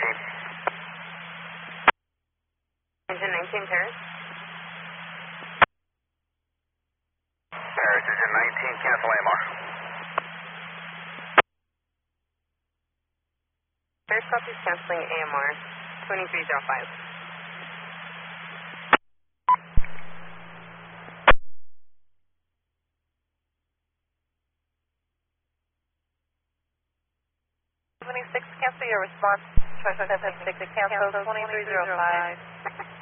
Engine 19, Terrace. Terrace, engine 19, cancel AMR. Terrace copies canceling AMR 2305. Cancel your response. Cancel 2305.